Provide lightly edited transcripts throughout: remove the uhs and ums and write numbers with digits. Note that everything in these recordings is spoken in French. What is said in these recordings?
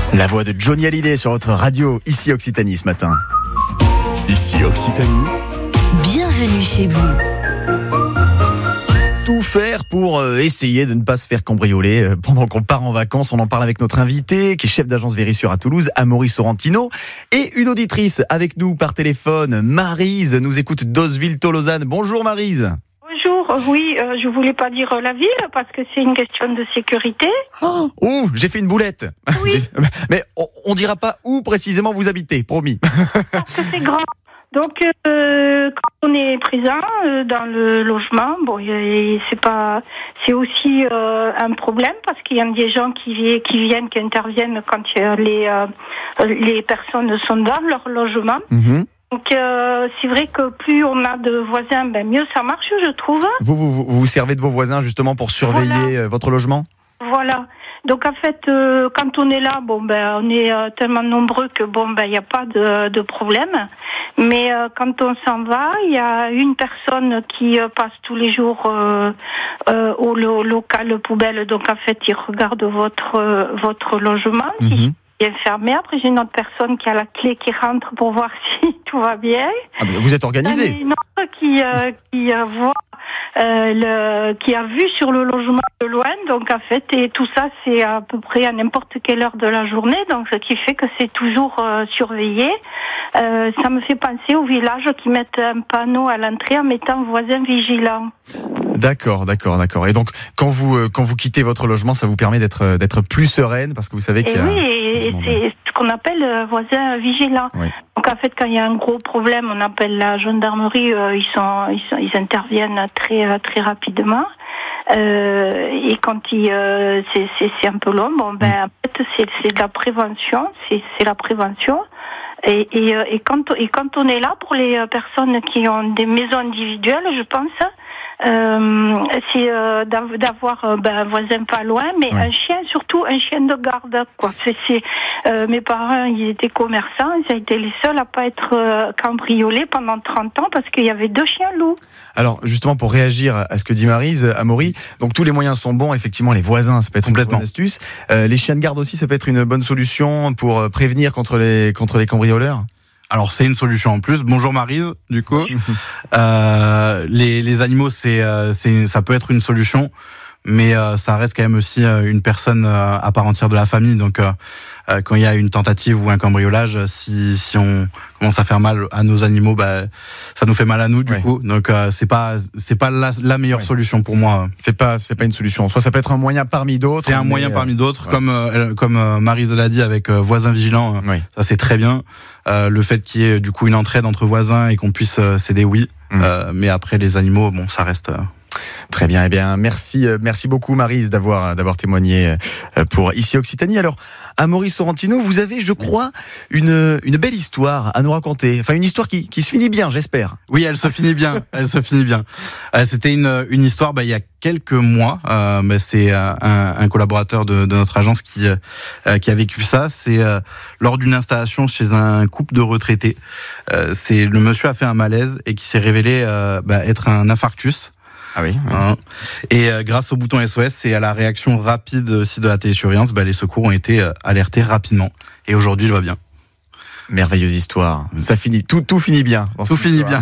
La voix de Johnny Hallyday sur votre radio, ici Occitanie ce matin. Ici Occitanie. Bienvenue chez vous. Tout faire pour essayer de ne pas se faire cambrioler pendant qu'on part en vacances. On en parle avec notre invité, qui est chef d'agence Vérissure à Toulouse, Amaury Sorrentino. Et une auditrice avec nous par téléphone, Maryse, nous écoute d'Osville-Tolosane. Bonjour Maryse. Bonjour, oui, je voulais pas dire la ville parce que c'est une question de sécurité. Oh, j'ai fait une boulette. Oui. Mais on dira pas où précisément vous habitez, promis. Parce que c'est grand. Donc, quand on est présent dans le logement, bon, c'est aussi un problème parce qu'il y a des gens qui interviennent quand les personnes sont dans leur logement. Mm-hmm. Donc, c'est vrai que plus on a de voisins, mieux ça marche, je trouve. Vous servez de vos voisins justement pour surveiller votre logement ? Voilà. Donc en fait, quand on est là, on est tellement nombreux que il n'y a pas de problème. Mais quand on s'en va, il y a une personne qui passe tous les jours au local poubelle. Donc en fait, il regarde votre logement. Mm-hmm. Si il est fermé. Après, j'ai une autre personne qui a la clé qui rentre pour voir si tout va bien. Ah, vous êtes organisé. Une autre qui voit. Qui a vu sur le logement de loin, donc en fait, et tout ça c'est à peu près à n'importe quelle heure de la journée, donc ce qui fait que c'est toujours surveillé. Ça me fait penser aux villages qui mettent un panneau à l'entrée en mettant voisin vigilant. D'accord. Et donc quand vous quittez votre logement, ça vous permet d'être plus sereine parce que vous savez qu'il y a... Oui, et c'est ce qu'on appelle voisin vigilant. Oui. Donc en fait, quand il y a un gros problème, on appelle la gendarmerie. Ils interviennent très rapidement. Et quand c'est un peu long, en fait, c'est de la prévention. C'est la prévention. Et quand on est là pour les personnes qui ont des maisons individuelles, je pense, c'est d'avoir un voisin pas loin, mais un chien, surtout un chien de garde, quoi. Mes parents, ils étaient commerçants, ils ont été les seuls à pas être cambriolés pendant 30 ans parce qu'il y avait 2 chiens loups. Alors justement, pour réagir à ce que dit Maryse, Amaury, donc tous les moyens sont bons, effectivement, les voisins, ça peut être une bonne astuce. Les chiens de garde aussi, ça peut être une bonne solution pour prévenir contre les cambrioleurs. Alors c'est une solution en plus. Bonjour Maryse, du coup. Les animaux, ça peut être une solution, mais ça reste quand même aussi une personne à part entière de la famille. Donc quand il y a une tentative ou un cambriolage, si on commence à faire mal à nos animaux, ça nous fait mal à nous du coup. Donc c'est pas la meilleure solution pour moi. C'est pas une solution. Soit ça peut être un moyen parmi d'autres. C'est un moyen parmi d'autres, comme Maryse l'a dit avec voisin vigilant. Ça c'est très bien. Le fait qu'il y ait du coup une entraide entre voisins et qu'on puisse s'aider, mais après les animaux, ça reste. Très bien, merci beaucoup Maryse d'avoir témoigné pour Ici Occitanie. Alors, Amaury Sorrentino, vous avez, je crois, une belle histoire à nous raconter. Enfin, une histoire qui se finit bien, j'espère. Oui, elle se finit bien. C'était une histoire, il y a quelques mois. C'est un collaborateur de notre agence qui a vécu ça. C'est lors d'une installation chez un couple de retraités. Le monsieur a fait un malaise et qui s'est révélé être un infarctus. Ah oui. Et grâce au bouton SOS et à la réaction rapide aussi de la télésurveillance, les secours ont été alertés rapidement. Et aujourd'hui, il va bien. Merveilleuse histoire. Ça finit, tout finit bien. Tout finit bien.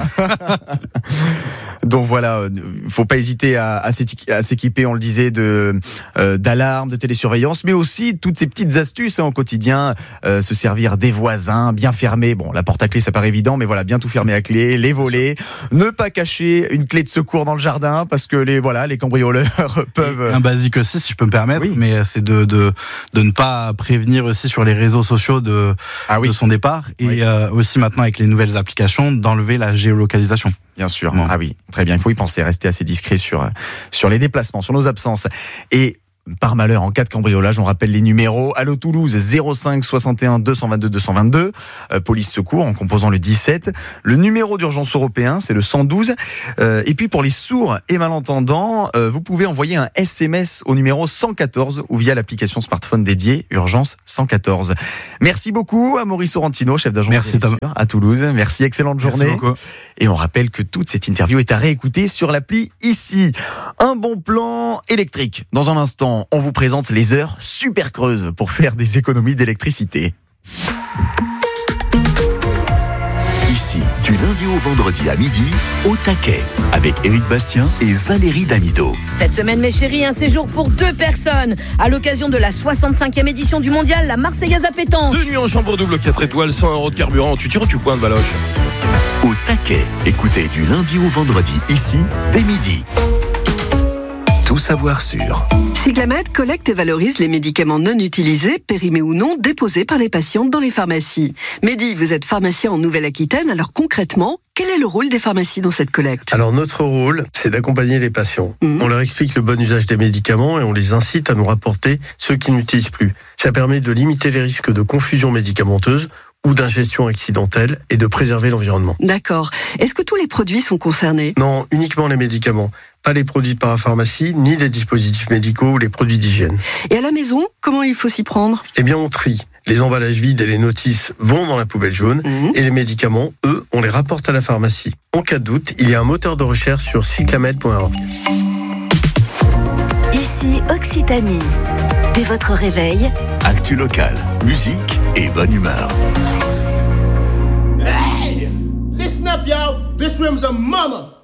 Donc voilà, faut pas hésiter à s'équiper, on le disait, d'alarmes, de télésurveillance, mais aussi toutes ces petites astuces au quotidien, se servir des voisins, bien fermer. Bon, la porte à clé, ça paraît évident, mais voilà, bien tout fermer à clé, les volets, ne pas cacher une clé de secours dans le jardin, parce que les cambrioleurs peuvent. Un basique aussi, si je peux me permettre, mais c'est de ne pas prévenir aussi sur les réseaux sociaux de son départ, et aussi maintenant avec les nouvelles applications, d'enlever la géolocalisation. Bien sûr. Bon. Ah oui, très bien. Il faut y penser, rester assez discret sur les déplacements, sur nos absences. Et par malheur, en cas de cambriolage, on rappelle les numéros. Allô Toulouse, 05 61 222 222. Police secours en composant le 17. Le numéro d'urgence européen, c'est le 112. Et puis pour les sourds et malentendants, vous pouvez envoyer un SMS au numéro 114 ou via l'application smartphone dédiée Urgence 114. Merci beaucoup à Amaury Sorrentino, chef d'agence à Toulouse. Merci, excellente journée. Merci beaucoup. Et on rappelle que toute cette interview est à réécouter sur l'appli Ici. Un bon plan électrique dans un instant. maintenant, on vous présente les heures super creuses pour faire des économies d'électricité. Ici, du lundi au vendredi à midi, au taquet, avec Éric Bastien et Valérie Damido. Cette semaine, mes chéris, un séjour pour 2 personnes à l'occasion de la 65e édition du mondial, la Marseillaise à pétanque. 2 nuits en chambre double 4 étoiles, 100 € de carburant. Tu tires ou tu pointes, Valoche? Au taquet, écoutez du lundi au vendredi, ici, dès midi. Tout savoir sur Cyclamed collecte et valorise les médicaments non utilisés, périmés ou non, déposés par les patientes dans les pharmacies. Mehdi, vous êtes pharmacien en Nouvelle-Aquitaine, alors concrètement, quel est le rôle des pharmacies dans cette collecte ? Alors notre rôle, c'est d'accompagner les patients. On leur explique le bon usage des médicaments et on les incite à nous rapporter ceux qui n'utilisent plus. Ça permet de limiter les risques de confusion médicamenteuse ou d'ingestion accidentelle et de préserver l'environnement. D'accord. Est-ce que tous les produits sont concernés ? Non, uniquement les médicaments. Pas les produits de parapharmacie, ni les dispositifs médicaux ou les produits d'hygiène. Et à la maison, comment il faut s'y prendre ? Eh bien, on trie. Les emballages vides et les notices vont dans la poubelle jaune et les médicaments, eux, on les rapporte à la pharmacie. En cas de doute, il y a un moteur de recherche sur cyclamed.org. Ici Occitanie. Dès votre réveil, actu local, musique et bonne humeur. Hey! Listen up, y'all. This room's a mama.